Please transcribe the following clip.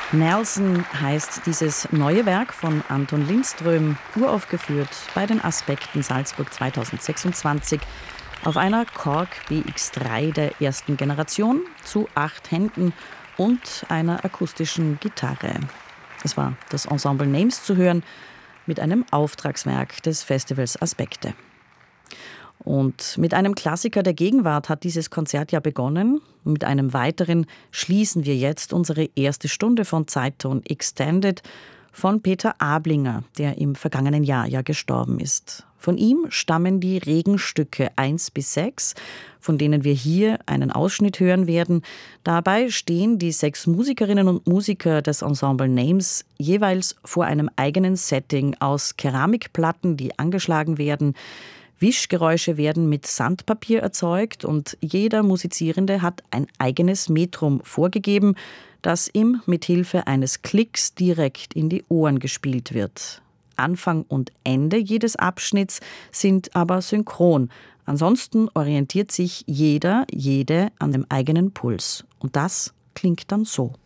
Nelson heißt dieses neue Werk von Anton Lindström, uraufgeführt bei den Aspekten Salzburg 2026 auf einer Korg BX3 der ersten Generation zu 8 Händen und einer akustischen Gitarre. Es war das Ensemble Names zu hören mit einem Auftragswerk des Festivals Aspekte. Und mit einem Klassiker der Gegenwart hat dieses Konzert ja begonnen. Mit einem weiteren schließen wir jetzt unsere erste Stunde von Zeitton Extended von Peter Ablinger, der im vergangenen Jahr ja gestorben ist. Von ihm stammen die Regenstücke 1 bis 6, von denen wir hier einen Ausschnitt hören werden. Dabei stehen die 6 Musikerinnen und Musiker des Ensemble Names jeweils vor einem eigenen Setting aus Keramikplatten, die angeschlagen werden. Wischgeräusche werden mit Sandpapier erzeugt und jeder Musizierende hat ein eigenes Metrum vorgegeben, das ihm mit Hilfe eines Klicks direkt in die Ohren gespielt wird. Anfang und Ende jedes Abschnitts sind aber synchron. Ansonsten orientiert sich jede an dem eigenen Puls. Und das klingt dann so.